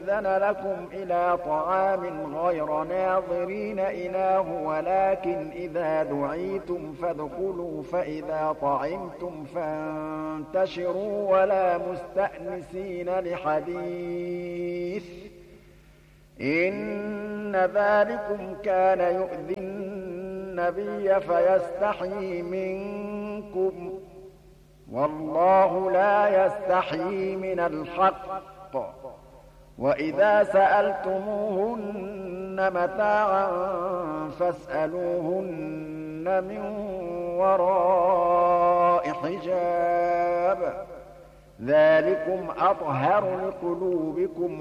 يؤذن لكم إلى طعام غير ناظرين إناه ولكن إذا دعيتم فادخلوا فإذا طعمتم فانتشروا ولا مستأنسين لحديث إن ذلكم كان يؤذي النبي فيستحيي منكم والله لا يستحيي من الحق وإذا سألتموهن متاعا فاسألوهن من وراء حجاب ذلكم أطهر لقلوبكم